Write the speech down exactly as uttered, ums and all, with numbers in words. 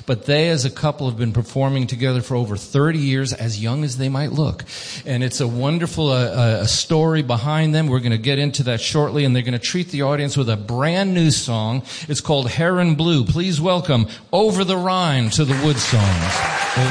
but they as a couple have been performing together for over thirty years, as young as they might look. And it's a wonderful uh, a story behind them. We're going to get into that shortly, and they're going to treat the audience with a brand new song. It's called Heron Blue. Please welcome Over the Rhine to the Wood Songs.